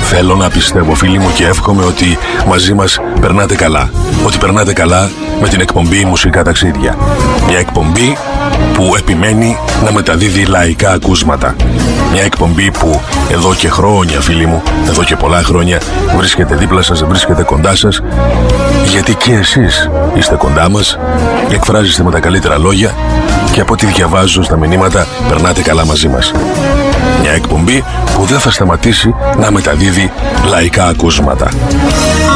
Θέλω να πιστεύω, φίλοι μου, και εύχομαι ότι μαζί μας περνάτε καλά. Ότι περνάτε καλά με την εκπομπή Μουσικά Ταξίδια. Μια εκπομπή που επιμένει να μεταδίδει λαϊκά ακούσματα. Μια εκπομπή που εδώ και χρόνια, φίλοι μου, εδώ και πολλά χρόνια βρίσκεται δίπλα σας, βρίσκεται κοντά σας, γιατί και εσείς είστε κοντά μας, εκφράζεστε με τα καλύτερα λόγια και από ό,τι διαβάζω στα μηνύματα περνάτε καλά μαζί μας. Μια εκπομπή που δεν θα σταματήσει να μεταδίδει λαϊκά ακούσματα.